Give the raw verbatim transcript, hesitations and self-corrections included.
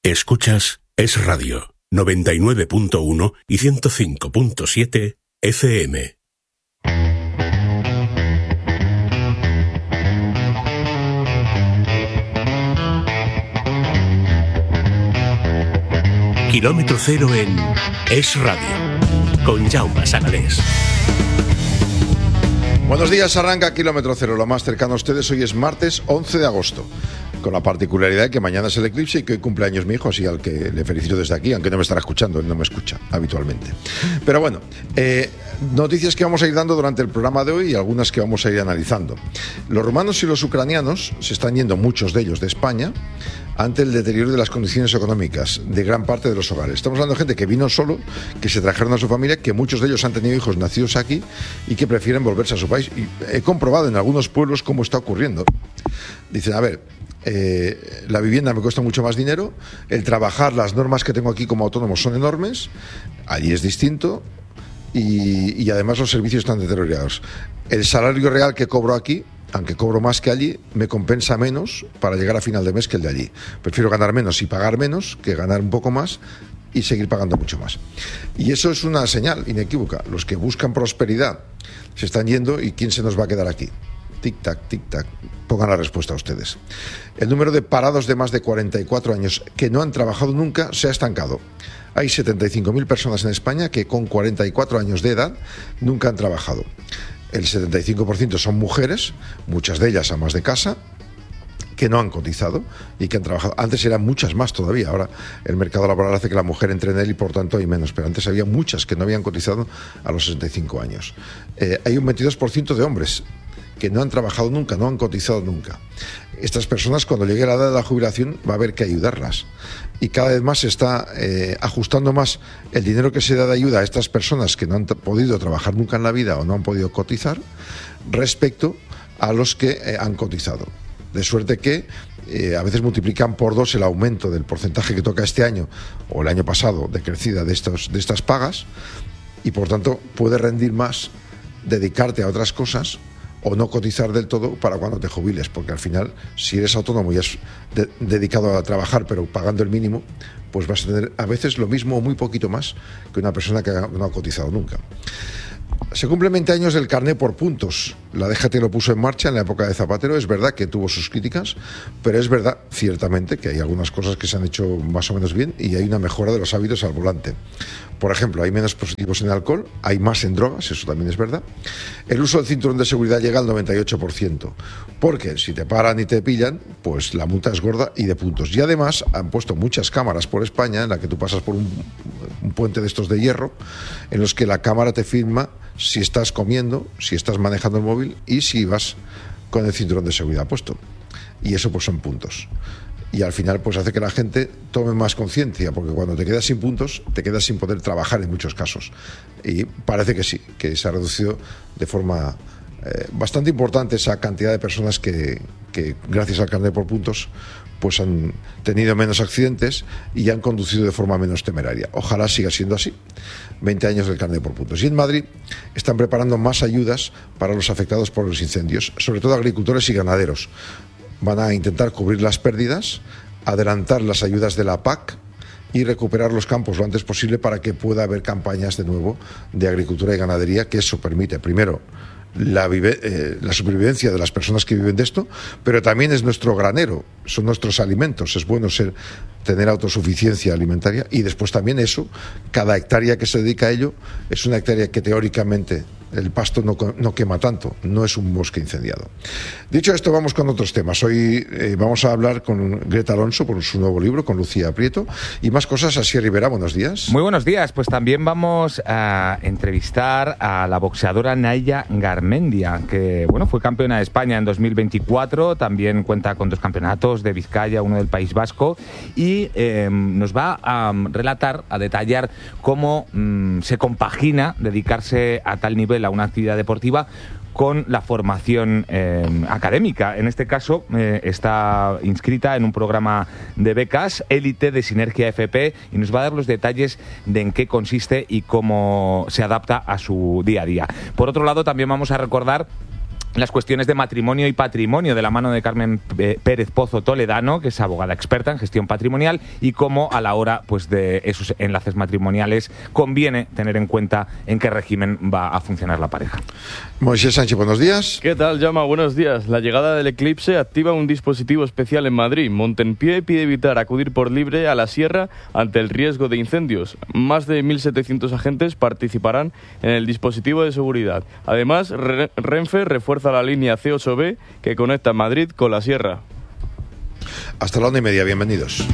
Escuchas Es Radio, noventa y nueve punto uno y ciento cinco punto siete F M. Kilómetro cero en Es Radio, con Jaume Sagalés. Buenos días, arranca Kilómetro Cero, lo más cercano a ustedes. Hoy es martes once de agosto, con la particularidad de que mañana es el eclipse y que hoy cumpleaños mi hijo, así al que le felicito desde aquí, aunque no me estará escuchando, él no me escucha habitualmente. Pero bueno, eh, noticias que vamos a ir dando durante el programa de hoy y algunas que vamos a ir analizando. Los rumanos y los ucranianos se están yendo, muchos de ellos, de España, ante el deterioro de las condiciones económicas de gran parte de los hogares. Estamos hablando de gente que vino solo, que se trajeron a su familia, que muchos de ellos han tenido hijos nacidos aquí y que prefieren volverse a su país. Y he comprobado en algunos pueblos cómo está ocurriendo. Dicen, a ver, eh, la vivienda me cuesta mucho más dinero, el trabajar, las normas que tengo aquí como autónomo son enormes, allí es distinto y, y además los servicios están deteriorados. El salario real que cobro aquí, aunque cobro más que allí, me compensa menos para llegar a final de mes que el de allí. Prefiero ganar menos y pagar menos que ganar un poco más y seguir pagando mucho más. Y eso es una señal inequívoca. Los que buscan prosperidad se están yendo y ¿quién se nos va a quedar aquí? Tic-tac, tic-tac. Pongan la respuesta a ustedes. El número de parados de más de cuarenta y cuatro años que no han trabajado nunca se ha estancado. Hay setenta y cinco mil personas en España que con cuarenta y cuatro años de edad nunca han trabajado. El setenta y cinco por ciento son mujeres, muchas de ellas amas de casa, que no han cotizado y que han trabajado. Antes eran muchas más todavía, ahora el mercado laboral hace que la mujer entre en él y por tanto hay menos, pero antes había muchas que no habían cotizado a los sesenta y cinco años. Eh, hay un veintidós por ciento de hombres que no han trabajado nunca, no han cotizado nunca. Estas personas, cuando llegue la edad de la jubilación, va a haber que ayudarlas. Y cada vez más se está eh, ajustando más el dinero que se da de ayuda a estas personas que no han t- podido trabajar nunca en la vida o no han podido cotizar respecto a los que eh, han cotizado. De suerte que eh, a veces multiplican por dos el aumento del porcentaje que toca este año o el año pasado de crecida de, estos, de estas pagas y por tanto puede rendir más dedicarte a otras cosas o no cotizar del todo para cuando te jubiles, porque al final, si eres autónomo y has de, dedicado a trabajar pero pagando el mínimo, pues vas a tener a veces lo mismo o muy poquito más que una persona que no ha cotizado nunca. Se cumplen veinte años del carné por puntos. La D G T lo puso en marcha en la época de Zapatero. Es verdad que tuvo sus críticas, pero es verdad, ciertamente, que hay algunas cosas que se han hecho más o menos bien y hay una mejora de los hábitos al volante. Por ejemplo, hay menos positivos en alcohol, hay más en drogas, eso también es verdad. El uso del cinturón de seguridad llega al noventa y ocho por ciento, porque si te paran y te pillan, pues la multa es gorda y de puntos. Y además han puesto muchas cámaras por España, en la que tú pasas por un, un puente de estos de hierro, en los que la cámara te filma si estás comiendo, si estás manejando el móvil y si vas con el cinturón de seguridad puesto. Y eso pues son puntos. Y al final pues hace que la gente tome más conciencia, porque cuando te quedas sin puntos, te quedas sin poder trabajar en muchos casos. Y parece que sí, que se ha reducido de forma eh, bastante importante esa cantidad de personas que, que gracias al carnet por puntos pues han tenido menos accidentes y han conducido de forma menos temeraria. Ojalá siga siendo así. veinte años del carnet por puntos. Y en Madrid están preparando más ayudas para los afectados por los incendios, sobre todo agricultores y ganaderos. Van a intentar cubrir las pérdidas, adelantar las ayudas de la P A C y recuperar los campos lo antes posible para que pueda haber campañas de nuevo de agricultura y ganadería, que eso permite, primero, La, vive, eh, la supervivencia de las personas que viven de esto, pero también es nuestro granero, son nuestros alimentos, es bueno ser, tener autosuficiencia alimentaria y después también eso, cada hectárea que se dedica a ello es una hectárea que teóricamente el pasto no, no quema tanto, no es un bosque incendiado. Dicho esto, vamos con otros temas. Hoy eh, vamos a hablar con Greta Alonso por su nuevo libro, con Lucía Prieto y más cosas. Asier Rivera, buenos días. Muy buenos días, pues también vamos a entrevistar a la boxeadora Naia Garmendia, que bueno, fue campeona de España en dos mil veinticuatro, también cuenta con dos campeonatos de Vizcaya, uno del País Vasco, y eh, nos va a relatar, a detallar cómo mmm, se compagina dedicarse a tal nivel a una actividad deportiva con la formación eh, académica. En este caso eh, está inscrita en un programa de becas élite de Sinergia F P y nos va a dar los detalles de en qué consiste y cómo se adapta a su día a día. Por otro lado, también vamos a recordar las cuestiones de matrimonio y patrimonio de la mano de Carmen Pérez Pozo Toledano, que es abogada experta en gestión patrimonial, y cómo a la hora pues de esos enlaces matrimoniales conviene tener en cuenta en qué régimen va a funcionar la pareja. Moisés Sánchez, buenos días. ¿Qué tal, Jaume? Buenos días. La llegada del eclipse activa un dispositivo especial en Madrid. Montempié pide evitar acudir por libre a la sierra ante el riesgo de incendios. Más de mil setecientos agentes participarán en el dispositivo de seguridad. Además, Renfe refuerza la línea C ocho B que conecta Madrid con la sierra. Hasta la una y media, bienvenidos.